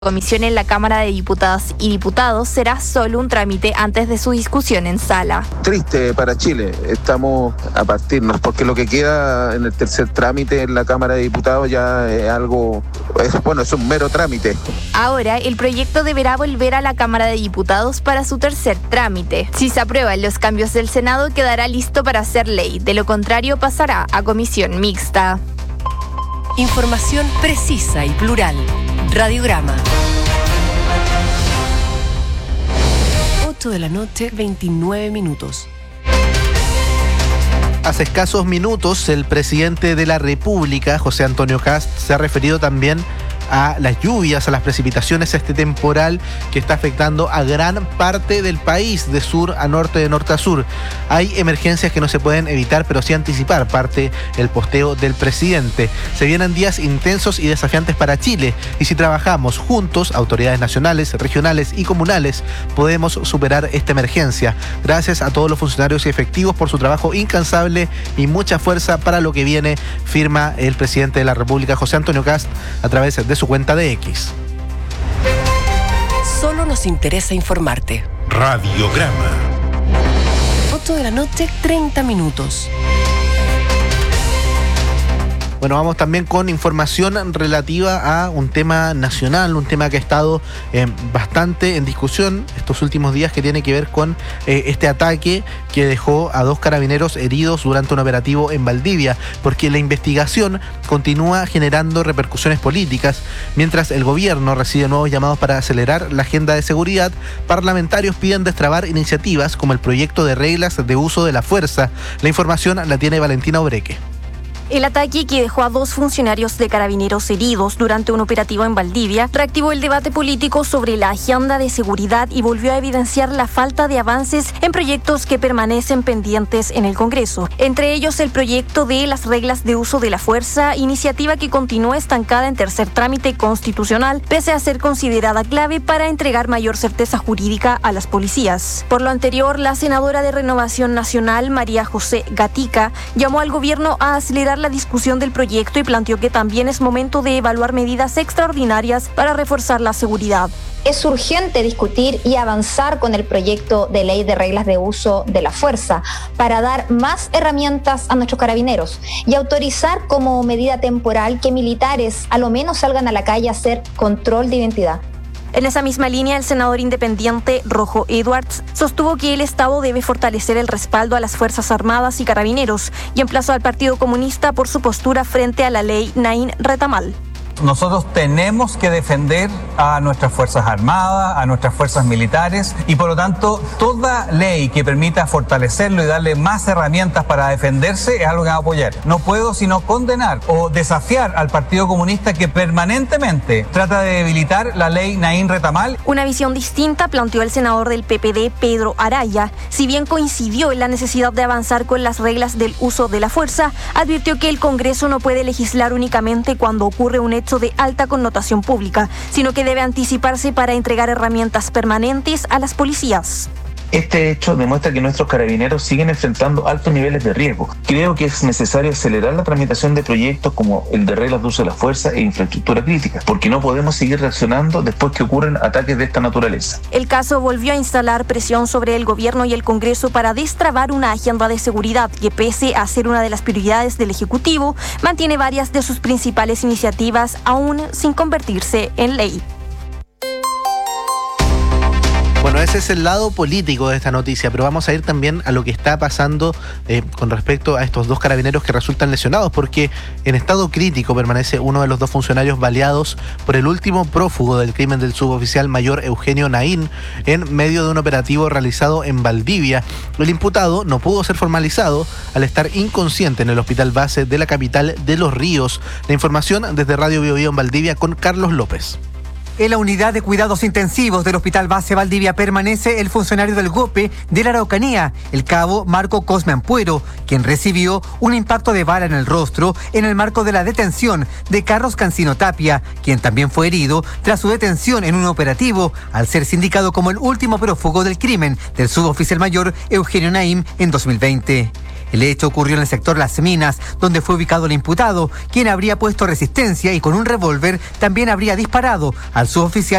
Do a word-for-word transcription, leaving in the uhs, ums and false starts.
comisión en la Cámara de Diputadas y Diputados será solo un trámite antes de su discusión en sala. Triste para Chile, estamos a partirnos, porque lo que queda en el tercer trámite en la Cámara de Diputados ya es algo, es, bueno, es un mero trámite. Ahora, el proyecto deberá volver a la Cámara de Diputados para su tercer trámite. Si se aprueban los cambios del Senado, quedará listo para ser ley. De lo contrario, pasará a comisión mixta. Información precisa y plural. Radiograma. ocho de la noche, veintinueve minutos. Hace escasos minutos, el presidente de la República, José Antonio Kast, se ha referido también a las lluvias, a las precipitaciones, a este temporal que está afectando a gran parte del país, de sur a norte, de norte a sur. Hay emergencias que no se pueden evitar, pero sí anticipar, parte el posteo del presidente. Se vienen días intensos y desafiantes para Chile, y si trabajamos juntos, autoridades nacionales, regionales y comunales, podemos superar esta emergencia. Gracias a todos los funcionarios y efectivos por su trabajo incansable y mucha fuerza para lo que viene, firma el presidente de la República, José Antonio Kast, a través de su cuenta de X. Solo nos interesa informarte. Radiograma. ocho de la noche, treinta minutos. Bueno, vamos también con información relativa a un tema nacional, un tema que ha estado eh, bastante en discusión estos últimos días, que tiene que ver con eh, este ataque que dejó a dos carabineros heridos durante un operativo en Valdivia, porque la investigación continúa generando repercusiones políticas. Mientras el gobierno recibe nuevos llamados para acelerar la agenda de seguridad, parlamentarios piden destrabar iniciativas como el proyecto de reglas de uso de la fuerza. La información la tiene Valentina Obreque. El ataque, que dejó a dos funcionarios de carabineros heridos durante un operativo en Valdivia, reactivó el debate político sobre la agenda de seguridad y volvió a evidenciar la falta de avances en proyectos que permanecen pendientes en el Congreso. Entre ellos, el proyecto de las reglas de uso de la fuerza, iniciativa que continúa estancada en tercer trámite constitucional, pese a ser considerada clave para entregar mayor certeza jurídica a las policías. Por lo anterior, la senadora de Renovación Nacional, María José Gatica, llamó al gobierno a acelerar la discusión del proyecto y planteó que también es momento de evaluar medidas extraordinarias para reforzar la seguridad. Es urgente discutir y avanzar con el proyecto de ley de reglas de uso de la fuerza para dar más herramientas a nuestros carabineros y autorizar como medida temporal que militares a lo menos salgan a la calle a hacer control de identidad. En esa misma línea, el senador independiente Rojo Edwards sostuvo que el Estado debe fortalecer el respaldo a las Fuerzas Armadas y Carabineros y emplazó al Partido Comunista por su postura frente a la ley Naín Retamal. Nosotros tenemos que defender a nuestras Fuerzas Armadas, a nuestras fuerzas militares, y por lo tanto toda ley que permita fortalecerlo y darle más herramientas para defenderse es algo que vamos a apoyar. No puedo sino condenar o desafiar al Partido Comunista, que permanentemente trata de debilitar la ley Naín Retamal. Una visión distinta planteó el senador del P P D, Pedro Araya. Si bien coincidió en la necesidad de avanzar con las reglas del uso de la fuerza, advirtió que el Congreso no puede legislar únicamente cuando ocurre un hecho de alta connotación pública, sino que debe anticiparse para entregar herramientas permanentes a las policías. Este hecho demuestra que nuestros carabineros siguen enfrentando altos niveles de riesgo. Creo que es necesario acelerar la tramitación de proyectos como el de reglas de uso de la fuerza e infraestructura crítica, porque no podemos seguir reaccionando después que ocurren ataques de esta naturaleza. El caso volvió a instalar presión sobre el gobierno y el Congreso para destrabar una agenda de seguridad que, pese a ser una de las prioridades del Ejecutivo, mantiene varias de sus principales iniciativas aún sin convertirse en ley. Bueno, ese es el lado político de esta noticia, pero vamos a ir también a lo que está pasando eh, con respecto a estos dos carabineros que resultan lesionados, porque en estado crítico permanece uno de los dos funcionarios baleados por el último prófugo del crimen del suboficial mayor Eugenio Naín en medio de un operativo realizado en Valdivia. El imputado no pudo ser formalizado al estar inconsciente en el hospital base de la capital de Los Ríos. La información desde Radio Bio Bio en Valdivia con Carlos López. En la unidad de cuidados intensivos del Hospital Base Valdivia permanece el funcionario del GOPE de la Araucanía, el cabo Marco Cosme Ampuero, quien recibió un impacto de bala en el rostro en el marco de la detención de Carlos Cancino Tapia, quien también fue herido tras su detención en un operativo, al ser sindicado como el último prófugo del crimen del suboficial mayor Eugenio Naín en dos mil veinte. El hecho ocurrió en el sector Las Minas, donde fue ubicado el imputado, quien habría puesto resistencia y con un revólver también habría disparado al suboficial